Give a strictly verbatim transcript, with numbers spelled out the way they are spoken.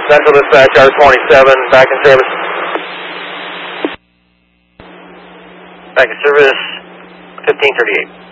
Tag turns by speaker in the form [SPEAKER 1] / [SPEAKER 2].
[SPEAKER 1] Central Dispatch, R twenty-seven, back in service. Back in service, fifteen thirty-eight.